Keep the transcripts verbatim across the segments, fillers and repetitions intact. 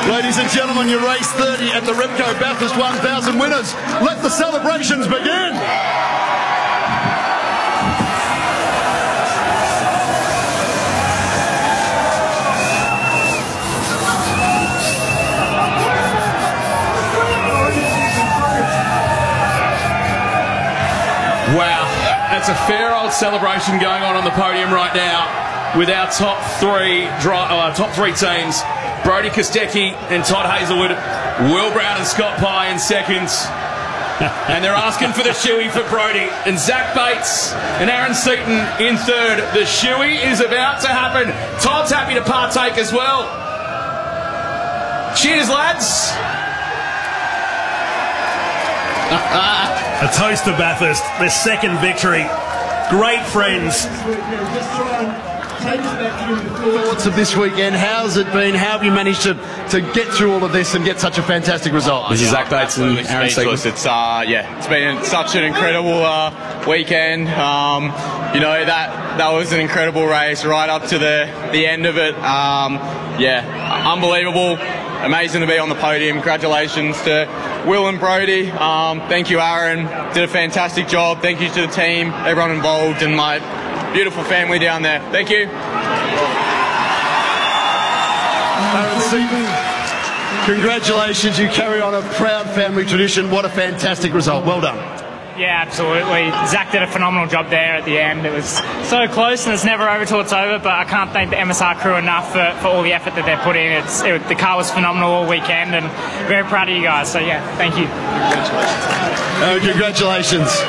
Ladies and gentlemen, your race thirty at the Repco Bathurst one thousand winners. Let the celebrations begin. Wow, that's a fair old celebration going on on the podium right now with our top three dri- uh, top three teams. Brodie Kostecki and Todd Hazelwood, Will Brown and Scott Pye in seconds. And they're asking for the shoey for Brodie. And Zach Bates and Aaron Seaton in third. The shoey is about to happen. Todd's happy to partake as well. Cheers, lads. A toast to Bathurst, their second victory. Great friends. Thoughts of this weekend? How's it been? How have you managed to, to get through all of this and get such a fantastic result? This is Zach Bates and Aaron Seaton. It's uh, yeah, it's been such an incredible uh, weekend. Um, you know that that was an incredible race right up to the the end of it. Um, yeah, unbelievable. Amazing to be on the podium. Congratulations to Will and Brodie. Um, thank you, Aaron. Did a fantastic job. Thank you to the team, everyone involved, and my beautiful family down there. Thank you. Aaron Seaton, congratulations. You carry on a proud family tradition. What a fantastic result. Well done. Yeah, absolutely. Zach did a phenomenal job there at the end. It was so close, and it's never over till it's over, but I can't thank the M S R crew enough for, for all the effort that they put in. It's, it, the car was phenomenal all weekend, and very proud of you guys. So, yeah, thank you. Congratulations. Uh, congratulations.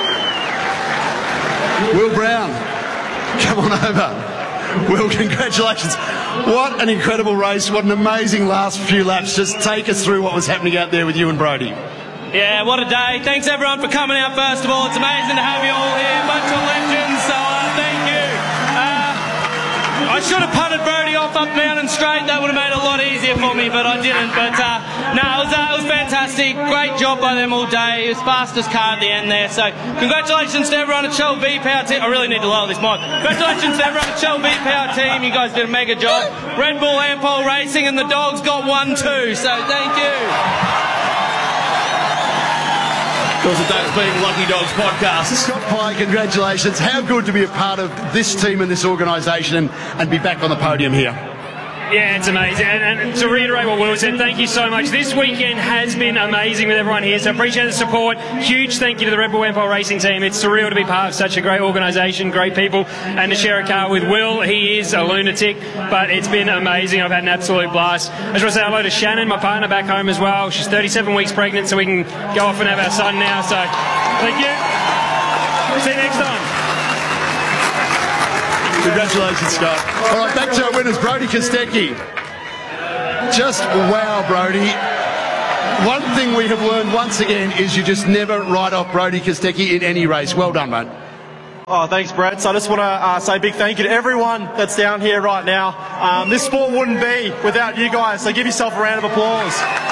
Will Brown, come on over. Will, congratulations. What an incredible race. What an amazing last few laps. Just take us through what was happening out there with you and Brodie. Yeah, what a day. Thanks everyone for coming out first of all. It's amazing to have you all here. A bunch of legends, so uh, thank you. Uh, I should have punted Brodie off up Mountain Straight. That would have made it a lot easier for me, but I didn't. But uh, no, it was, uh, it was fantastic. Great job by them all day. It was fastest car at the end there. So congratulations to everyone at Shell V-Power team. I really need to lower this mic. Congratulations to everyone at Shell V-Power team. You guys did a mega job. Red Bull Ampol Racing and the dogs got one too. So thank you. Of course, it does being Lucky Dogs podcast. Scott Pye, congratulations. How good to be a part of this team and this organisation and, and be back on the podium here. Yeah, it's amazing. And, and to reiterate what Will said, thank you so much. This weekend has been amazing with everyone here, so appreciate the support. Huge thank you to the Red Bull Ampol Racing team. It's surreal to be part of such a great organisation, great people, and to share a car with Will. He is a lunatic, but it's been amazing. I've had an absolute blast. I just want to say hello to Shannon, my partner back home as well. She's thirty-seven weeks pregnant, so we can go off and have our son now. So thank you. See you next time. Congratulations, Scott. All right, back to our winners, Brodie Kostecki. Just wow, Brodie. One thing we have learned once again is you just never write off Brodie Kostecki in any race. Well done, mate. Oh, thanks, Brett. So I just want to uh, say a big thank you to everyone that's down here right now. Um, this sport wouldn't be without you guys, so give yourself a round of applause.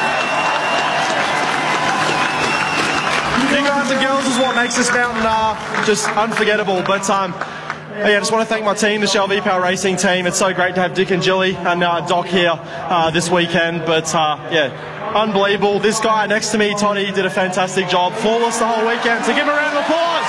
You guys and girls is what makes this mountain uh, just unforgettable. But um, yeah, I just want to thank my team, the Shell V-Power Racing team. It's so great to have Dick and Jilly and uh, Doc here uh, this weekend. But uh, yeah, unbelievable. This guy next to me, Toddy, did a fantastic job. Flawless the whole weekend. So give him a round of applause.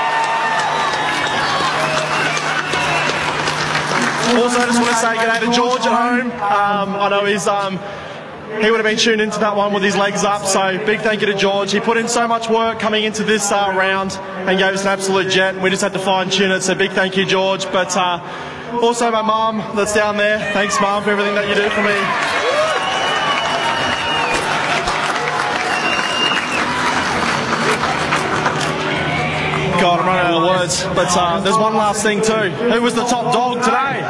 Also, I just want to say good day to George at home. Um, I know he's um, he would have been tuned into that one with his legs up. So big thank you to George. He put in so much work coming into this uh, round and gave us an absolute jet. We just had to fine tune it. So big thank you, George. But uh, also my mum that's down there. Thanks, Mum, for everything that you do for me. God, I'm running out of words. But uh, there's one last thing too. Who was the top dog today?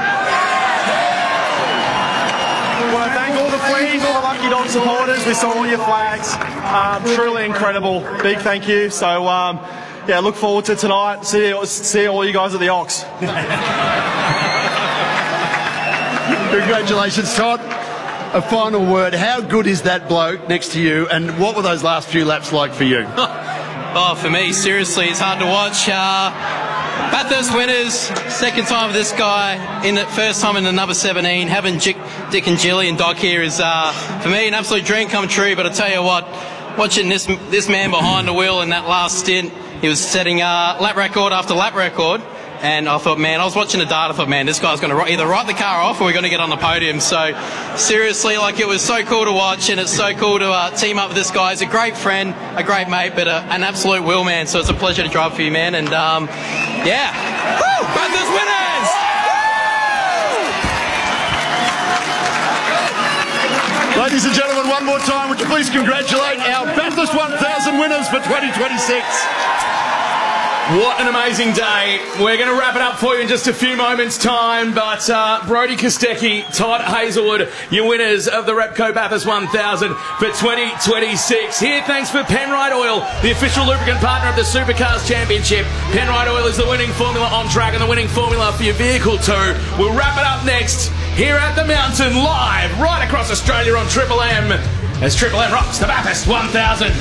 I want to thank all the fleas, all the Lucky Dog supporters. We saw all your flags. Um, truly incredible. Big thank you. So, um, yeah, look forward to tonight. See, see all you guys at the Ox. Congratulations, Todd. A final word. How good is that bloke next to you, and what were those last few laps like for you? Oh, for me, seriously, it's hard to watch. Uh, Bathurst winners, second time for this guy, in the first time in the number seventeen. Having Dick, Dick and Jilly and Doc here is, uh, for me, an absolute dream come true. But I tell you what, watching this this man behind the wheel in that last stint, he was setting uh, lap record after lap record. And I thought, man, I was watching the data, I thought, man, this guy's going to either write the car off or we're going to get on the podium. So, seriously, like, it was so cool to watch, and it's so cool to uh, team up with this guy. He's a great friend, a great mate, but uh, an absolute wheel man. So it's a pleasure to drive for you, man. And, um, yeah. Woo! Bathurst winners! Woo! Ladies and gentlemen, one more time, would you please congratulate our Bathurst one thousand winners for twenty twenty-six. What an amazing day. We're going to wrap it up for you in just a few moments' time, but uh, Brodie Kostecki, Todd Hazelwood, your winners of the Repco Bathurst one thousand for twenty twenty-six. Here, thanks for Penrite Oil, the official lubricant partner of the Supercars Championship. Penrite Oil is the winning formula on track and the winning formula for your vehicle too. We'll wrap it up next here at the Mountain, live right across Australia on Triple M, as Triple M rocks the Bathurst one thousand.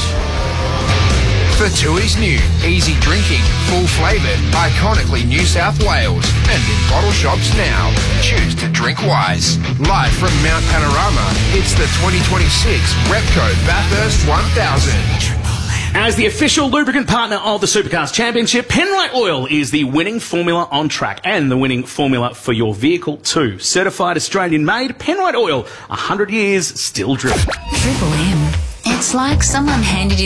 For Tui's new, easy drinking, full flavoured, iconically New South Wales, and in bottle shops now. Choose to drink wise. Live from Mount Panorama, it's the twenty twenty-six Repco Bathurst one thousand. As the official lubricant partner of the Supercars Championship, Penrite Oil is the winning formula on track and the winning formula for your vehicle too. Certified Australian made, Penrite Oil, one hundred years still driven. Triple M. It's like someone handed you